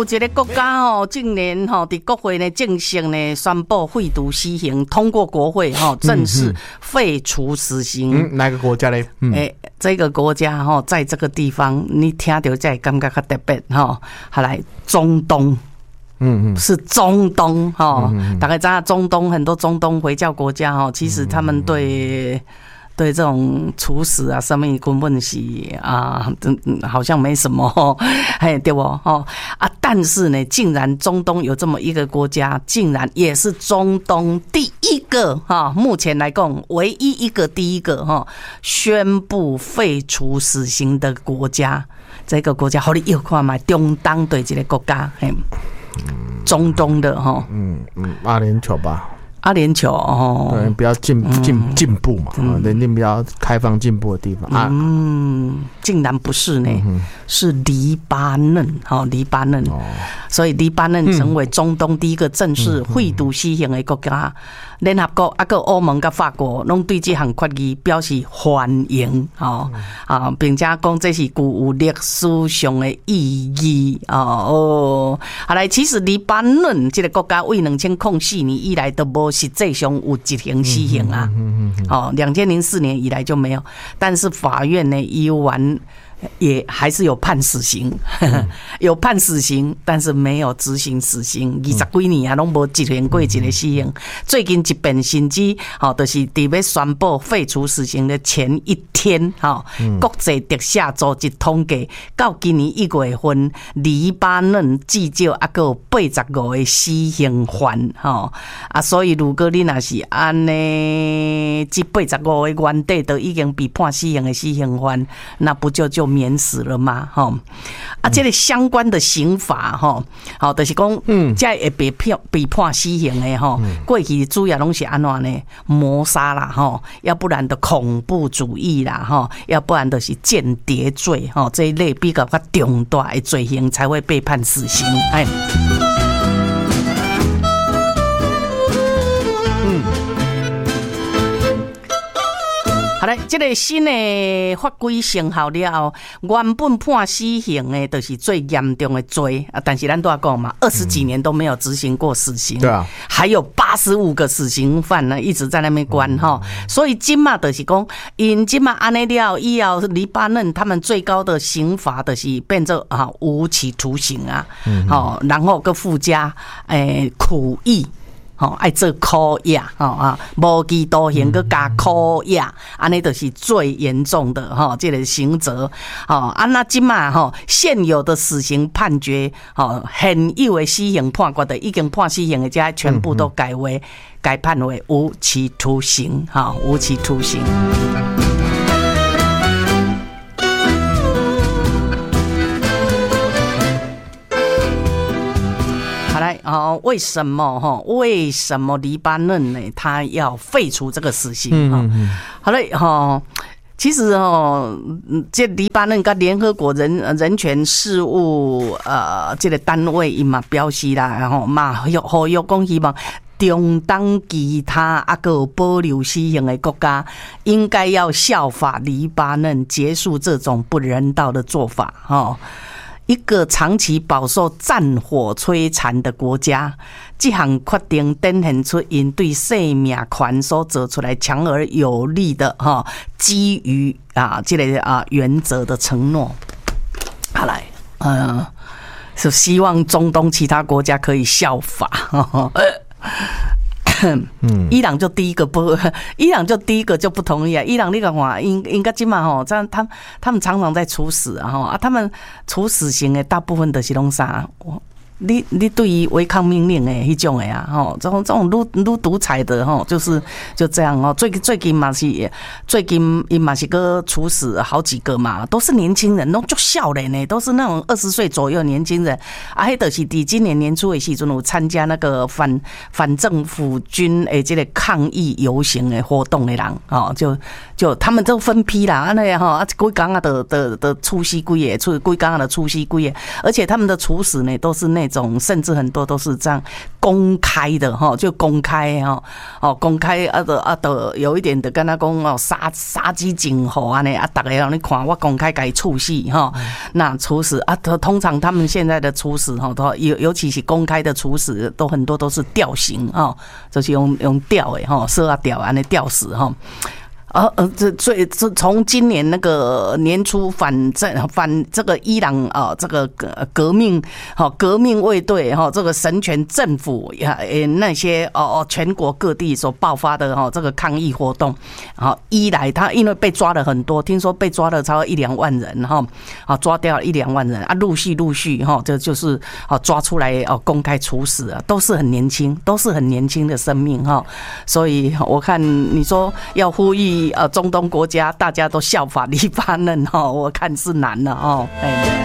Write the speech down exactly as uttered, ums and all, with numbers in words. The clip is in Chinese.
有一个国家吼，近年吼伫国会呢正式呢宣布废除死刑，通过国会吼正式废除死刑。 嗯，哪个国家嘞？嗯， 诶、欸，这个国家吼，在这个地方你听到才会感觉较特别吼。好来，中东。嗯嗯，是中东哈，大概知道中东很多中东回教国家哈，其实他们对对这种处死啊，什么根本是啊，好像没什么，嘿，对不？哦啊，但是呢，竟然中东有这么一个国家，竟然也是中东第一个哈，目前来讲唯一一个第一个哈宣布废除死刑的国家。这个国家，好你又看嘛，中东对这个国家，嘿。中东的哈，嗯嗯，阿联酋吧， 阿联酋哦， 对，比较进进进步嘛，人家比较开放进步的地方啊， 嗯，竟然不是呢，嗯、是黎巴嫩，哈，黎巴嫩，哦、所以黎巴嫩成为中东第一个正式废除死刑的国家。联合国啊，个欧盟甲法国拢对这项决议表示欢迎，哦啊，并且讲这是具有历史上的意义，哦哦。后来，其实黎巴嫩这个国家为两千零四年以来都无实际上有执行死刑啊，哦，两千零四年以来就没有，但是法院呢依完。也还是有判死刑，有判死刑，但是没有执行死刑。二十几年啊，拢无执行过一个死刑。最近一遍甚至，吼，就是伫要宣布废除死刑的前一天，吼，国际特赦组织统计，到今年一月份，黎巴嫩至少还有八十五个死刑犯，吼啊，所以如果你若是安尼，这八十五个原底都已经被判死刑的死刑犯，那不就就免死了吗？哈啊，这个相关的刑法哈，好，就是讲，嗯，这会被判被判死刑的哈，过去主要拢是安怎呢？谋杀啦，哈，要不然的恐怖主义啦，哈，要不然就是间谍罪，哈，这一类比较较重大的罪行才会被判死刑，哎。好嘞，这个新的法规生效了后，原本判死刑的，就是最严重的罪啊。但是咱都要讲嘛，二十几年都没有执行过死刑，对啊，还有八十五个死刑犯呢，一直在那边关哈。嗯、所以今嘛就是讲，因今嘛安尼了以后，黎巴嫩他们最高的刑罚就是变成啊无期徒刑啊，好、嗯，然后个附加诶苦役。吼，爱做苦役吼啊，无期徒刑佮加苦役，安尼就是最严重的吼，这个刑责吼。啊，那即嘛吼，现有的死刑判决吼，现有的死刑判决的已经判死刑的，这全部都改为改判为无期徒刑，吼，无期徒刑。哦，为什么哈？为什么黎巴嫩呢？他要废除这个死刑？哈、嗯嗯，好嘞哈。其实哦，这黎巴嫩跟联合国人人权事务呃这个单位伊嘛表示啦，然后嘛呼吁讲希望中东其他啊个保留死刑的国家，应该要效法黎巴嫩，结束这种不人道的做法哈。一个长期饱受战火摧残的国家，这项决定展现出因对生命权所做出来强而有力的哈，基于啊这个啊原则的承诺。好来，呃，是希望中东其他国家可以效法。嗯，伊朗就第一个不，伊朗就第一个就不同意啊。伊朗你讲话，应应该今嘛吼，这样他他们常常在处死啊，啊，他们处死刑的大部分都是拢啥？你你对于违抗命令的迄种的啊，吼，这种这种撸撸独裁的吼，就是就这样哦。最最近嘛是最近伊嘛是个处死好几个嘛，都是年轻人，都足少年呢，都是那种二十岁左右年轻人。啊，迄就是伫今年年初的时阵有参加那个反反政府军的这个抗议游行的活动的人，哦，就就他们都分批啦，安尼吼，啊，几工啊的的的处死几个，处几工啊的处死几个，而且他们的处死呢都是那种。 种，甚至很多都是这样公开的哈，就公开哈，哦公开啊的啊的有一点的跟他讲哦杀杀鸡儆猴啊呢啊，大家让你看我公开给处死哈，那处死啊，通常他们现在的处死哈，都尤尤其是公开的处死，都很多都是吊刑哈，就是用用吊的哈，射啊吊安尼吊死哈。呃呃，这最这从今年那个年初反正反这个伊朗啊、呃，这个革革命好革命卫队哈，这个神权政府呀，呃那些哦哦全国各地所爆发的哈这个抗议活动，好一来他因为被抓了很多，听说被抓了超过一两万人哈，啊抓掉了一两万人啊，陆续陆续哈，这就是啊抓出来哦公开处死啊，都是很年轻，都是很年轻的生命哈，所以我看你说要呼吁。呃，中东国家大家都效法黎巴嫩哈，我看是难了哦。